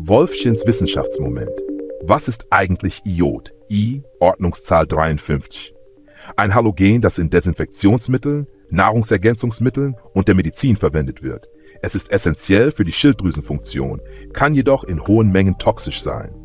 Wolffchens Wissenschaftsmoment. Was ist eigentlich Iod? I, Ordnungszahl 53. Ein Halogen, das in Desinfektionsmitteln, Nahrungsergänzungsmitteln und der Medizin verwendet wird. Es ist essentiell für die Schilddrüsenfunktion, kann jedoch in hohen Mengen toxisch sein.